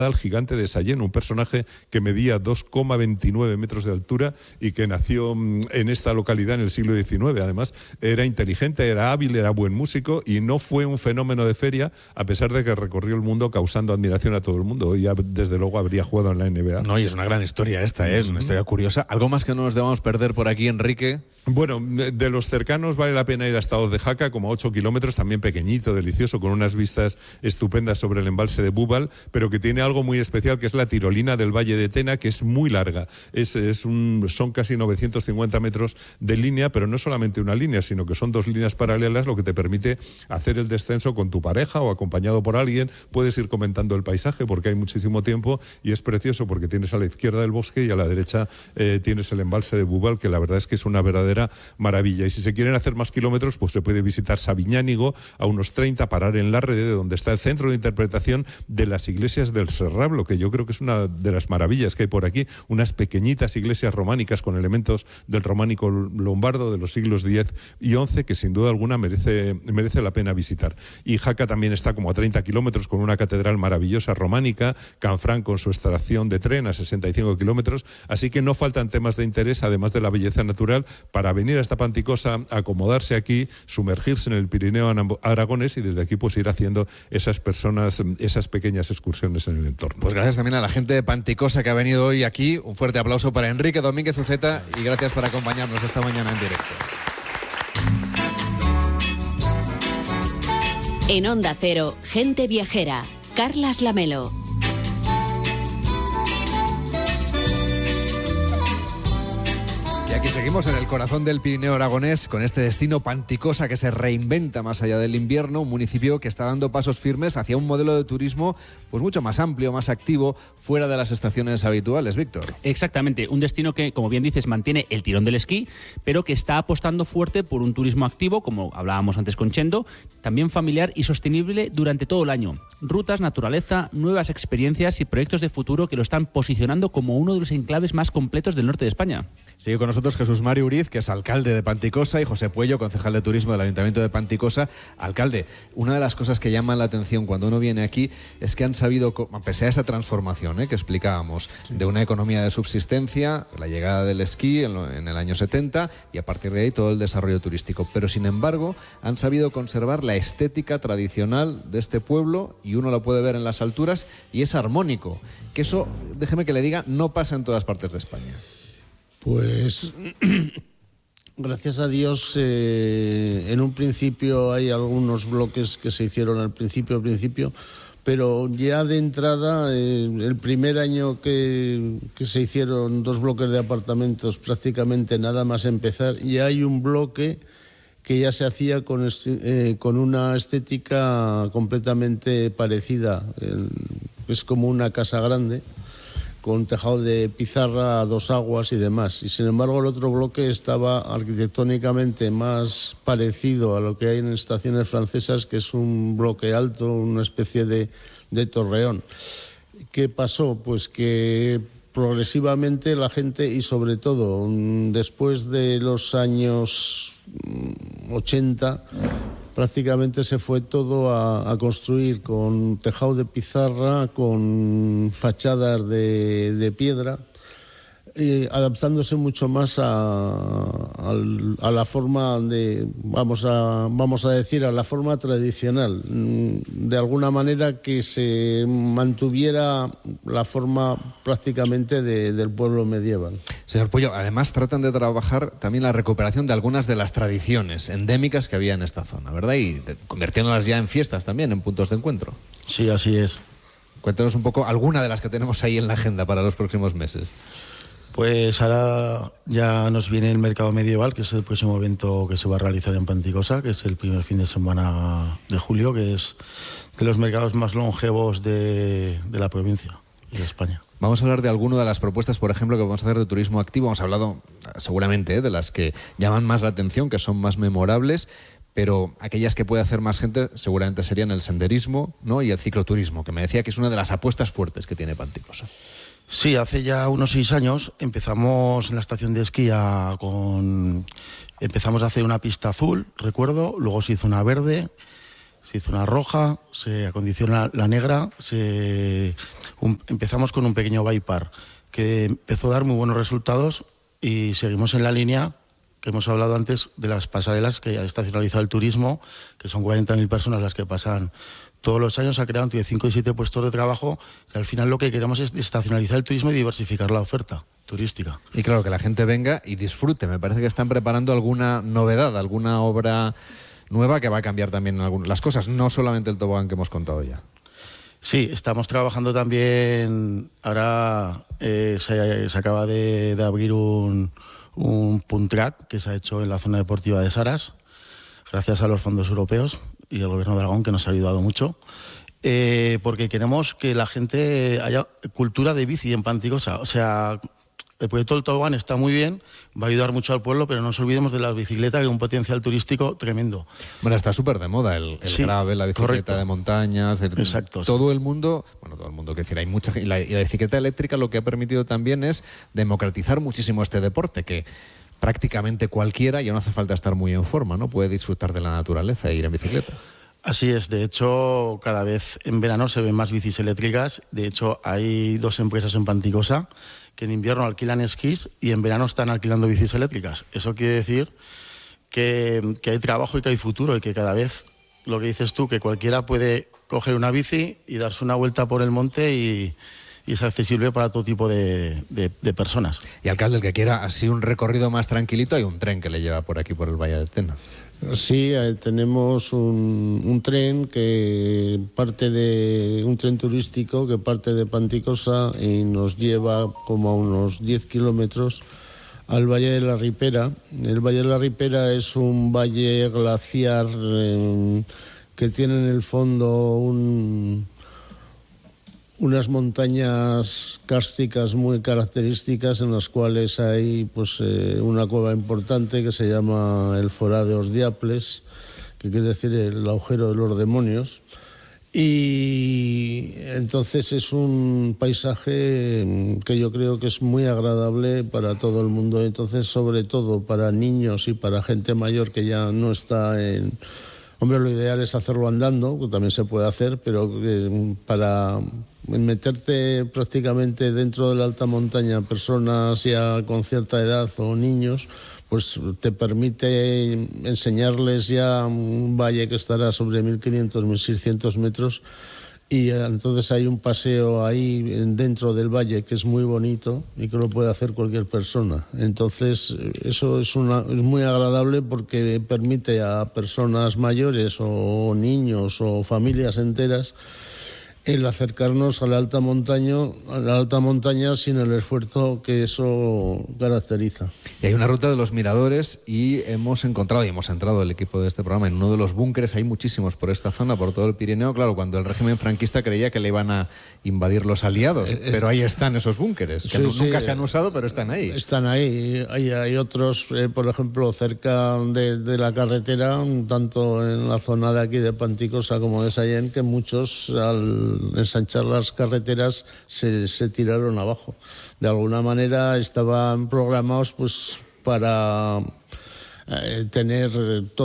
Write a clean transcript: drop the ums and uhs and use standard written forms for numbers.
al gigante de Sallén, un personaje que medía 2,29 metros de altura y que nació en esta localidad en el siglo XIX. Además, era inteligente, era hábil, era buen músico y no fue un fenómeno de feria, a pesar de que recorrió el mundo causando admiración a todo el mundo. Hoy, desde luego, habría jugado en la NBA. No, y es una gran historia esta, es una historia curiosa. ¿Algo más que no nos debamos perder por aquí, Enrique? Bueno, de los cercanos vale la pena ir hasta Hoz de Jaca, como 8 kilómetros, también pequeñito, delicioso, con unas vistas estupendas sobre el embalse de Búbal, pero que tiene algo muy especial, que es la tirolina del Valle de Tena, que es muy larga. Son casi 950 metros de línea, pero no solamente una línea, sino que son 2 líneas paralelas, lo que te permite hacer el descenso con tu pareja o acompañado por alguien. Puedes ir comentando el paisaje porque hay muchísimo tiempo y es precioso porque tienes a la izquierda el bosque y a la derecha tienes el embalse de Búbal, que la verdad es que es una verdadera maravilla. Y si se quieren hacer más kilómetros, pues se puede visitar Sabiñánigo, a unos 30, parar en Larrede, donde está el centro de interpretación de las iglesias del Serrablo, que yo creo que es una de las maravillas que hay por aquí, unas pequeñitas iglesias románicas con elementos del románico lombardo de los siglos X y XI, que sin duda alguna merece la pena visitar. Y Jaca también está como a 30 kilómetros, con una catedral maravillosa románica, Canfrán con su estación de tren a 65 kilómetros, así que no faltan temas de interés, además de la belleza natural, para venir hasta Panticosa, acomodarse aquí, sumergirse en el Pirineo aragonés y desde aquí pues ir haciendo esas pequeñas excursiones en el entorno. Pues gracias también a la gente de Panticosa que ha venido hoy aquí. Un fuerte aplauso para Enrique Domínguez Uceta y gracias por acompañarnos esta mañana en directo. En Onda Cero, Gente Viajera, Carlas Lamelo. Y aquí seguimos en el corazón del Pirineo aragonés con este destino Panticosa que se reinventa más allá del invierno, un municipio que está dando pasos firmes hacia un modelo de turismo pues mucho más amplio, más activo, fuera de las estaciones habituales, Víctor. Exactamente, un destino que, como bien dices, mantiene el tirón del esquí, pero que está apostando fuerte por un turismo activo, como hablábamos antes con Chendo, también familiar y sostenible durante todo el año. Rutas, naturaleza, nuevas experiencias y proyectos de futuro que lo están posicionando como uno de los enclaves más completos del norte de España. Sigue con nosotros Jesús Mari Uriz, que es alcalde de Panticosa, y José Puello, concejal de turismo del Ayuntamiento de Panticosa. Alcalde, una de las cosas que llaman la atención cuando uno viene aquí es que han sabido, pese a esa transformación que explicábamos, de una economía de subsistencia, la llegada del esquí en el año 70 y a partir de ahí todo el desarrollo turístico, pero sin embargo han sabido conservar la estética tradicional de este pueblo y uno lo puede ver en las alturas y es armónico, que eso, déjeme que le diga, no pasa en todas partes de España. Pues gracias a Dios, en un principio hay algunos bloques que se hicieron al principio, pero ya de entrada, el primer año que se hicieron 2 bloques de apartamentos, prácticamente nada más empezar, ya hay un bloque que ya se hacía con una estética completamente parecida. Es como una casa grande, con tejado de pizarra a 2 aguas y demás. Y sin embargo el otro bloque estaba arquitectónicamente más parecido a lo que hay en estaciones francesas, que es un bloque alto, una especie de torreón. ¿Qué pasó? Pues que progresivamente la gente, y sobre todo después de los años 80, prácticamente se fue todo a construir con tejado de pizarra, con fachadas de piedra, adaptándose mucho más a la forma vamos a decir, a la forma tradicional, de alguna manera que se mantuviera la forma prácticamente del pueblo medieval. Señor Puello, además tratan de trabajar también la recuperación de algunas de las tradiciones endémicas que había en esta zona, ¿verdad? Y convirtiéndolas ya en fiestas también, en puntos de encuentro. Sí, así es. Cuéntanos un poco alguna de las que tenemos ahí en la agenda para los próximos meses. Pues ahora ya nos viene el mercado medieval, que es el próximo evento que se va a realizar en Panticosa, que es el primer fin de semana de julio, que es de los mercados más longevos de la provincia y de España. Vamos a hablar de alguna de las propuestas, por ejemplo, que vamos a hacer de turismo activo. Hemos hablado seguramente de las que llaman más la atención, que son más memorables, pero aquellas que puede hacer más gente seguramente serían el senderismo, ¿no? Y el cicloturismo, que me decía que es una de las apuestas fuertes que tiene Panticosa. Sí, hace ya unos 6 años empezamos en la estación de esquí empezamos a hacer una pista azul, recuerdo, luego se hizo una verde Se hizo una roja, se acondiciona la negra, empezamos con un pequeño bypass que empezó a dar muy buenos resultados y seguimos en la línea que hemos hablado antes de las pasarelas que ha estacionalizado el turismo, que son 40.000 personas las que pasan todos los años, ha creado entre 5 y 7 puestos de trabajo y al final lo que queremos es estacionalizar el turismo y diversificar la oferta turística. Y claro, que la gente venga y disfrute. Me parece que están preparando alguna novedad, alguna obra nueva que va a cambiar también las cosas, no solamente el tobogán que hemos contado ya. Sí, estamos trabajando también, ahora se acaba de abrir un punt track que se ha hecho en la zona deportiva de Saras, gracias a los fondos europeos y el gobierno de Aragón, que nos ha ayudado mucho, porque queremos que la gente haya cultura de bici en Panticosa. O sea, el proyecto del tobogán está muy bien, va a ayudar mucho al pueblo, pero no nos olvidemos de la bicicleta, que es un potencial turístico tremendo. Bueno, está súper de moda el Sí, gravel, la bicicleta correcto. de montañas. Exacto, Todo el mundo, quiero decir, hay mucha gente. Y la bicicleta eléctrica lo que ha permitido también es democratizar muchísimo este deporte, que prácticamente cualquiera, ya no hace falta estar muy en forma, ¿no? Puede disfrutar de la naturaleza e ir en bicicleta. Así es, de hecho, cada vez en verano se ven más bicis eléctricas. De hecho, hay 2 empresas en Panticosa que en invierno alquilan esquís y en verano están alquilando bicis eléctricas. Eso quiere decir que hay trabajo y que hay futuro y que cada vez, lo que dices tú, que cualquiera puede coger una bici y darse una vuelta por el monte y es accesible para todo tipo de personas. Y alcalde, el que quiera así un recorrido más tranquilito, hay un tren que le lleva por aquí, por el Valle de Tena. Sí, tenemos un tren que parte de un tren turístico que parte de Panticosa y nos lleva como a unos 10 kilómetros al Valle de la Ripera. El Valle de la Ripera es un valle glaciar que tiene en el fondo unas montañas kársticas muy características en las cuales hay una cueva importante que se llama el Forá de los Diaples, que quiere decir el agujero de los demonios. Y entonces es un paisaje que yo creo que es muy agradable para todo el mundo. Entonces, sobre todo para niños y para gente mayor que ya no está en... Hombre, lo ideal es hacerlo andando, que también se puede hacer, pero para meterte prácticamente dentro de la alta montaña, personas ya con cierta edad o niños, pues te permite enseñarles ya un valle que estará sobre 1.500, 1.600 metros. Y entonces hay un paseo ahí dentro del valle que es muy bonito y que lo puede hacer cualquier persona. Entonces eso es muy agradable porque permite a personas mayores o niños o familias enteras el acercarnos a la alta montaña sin el esfuerzo que eso caracteriza. Y hay una ruta de los miradores y hemos entrado el equipo de este programa en uno de los búnkeres. Hay muchísimos por esta zona, por todo el Pirineo. Claro, cuando el régimen franquista creía que le iban a invadir los aliados, pero ahí están esos búnkeres, que nunca se han usado, pero están ahí. Están ahí. Hay otros, por ejemplo, cerca de la carretera, tanto en la zona de aquí de Panticosa como de Sallén, que muchos al ensanchar las carreteras se tiraron abajo. De alguna manera estaban programados pues para tener todo